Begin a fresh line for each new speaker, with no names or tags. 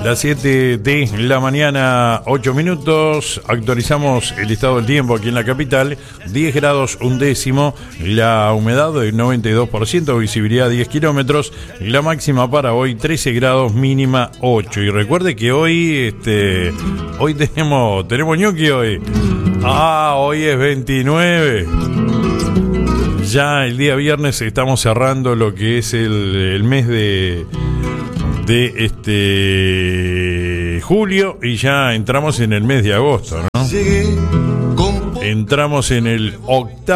Las 7 de la mañana, 8 minutos. Actualizamos el estado del tiempo aquí en la capital. 10 grados un décimo. La humedad del 92%. Visibilidad 10 kilómetros. La máxima para hoy 13 grados, mínima 8. Y recuerde que hoy hoy tenemos ñoqui hoy. Hoy es 29. Ya el día viernes estamos cerrando lo que es el mes de julio y ya entramos en el mes de agosto, ¿no? Entramos en el octavo